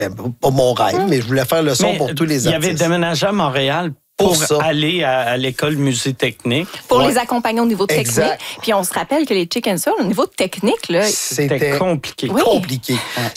pas mon rêve, mais je voulais faire le son pour tous les artistes. Il y avait déménagé à Montréal pour aller à l'école musée-technique. Pour les accompagner au niveau technique. Exact. Puis on se rappelle que les Chicken Soul, au niveau technique, là, c'était compliqué. Compliqué.